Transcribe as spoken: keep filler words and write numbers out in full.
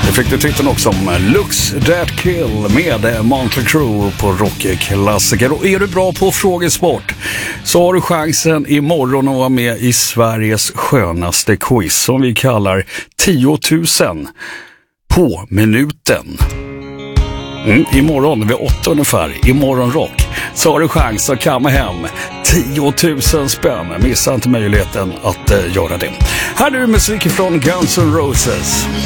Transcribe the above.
Det fick du titeln också om Looks That Kill med Motley Crue på rockklassiker. Och är du bra på frågesport så har du chansen imorgon att vara med i Sveriges skönaste quiz som vi kallar tio tusen på minuten. Mm, imorgon vid åtta ungefär, imorgon rock, så har du chans att kamma hem tio tusen spänn. Missa inte möjligheten att uh, göra det. Här är musik från Guns N' Roses.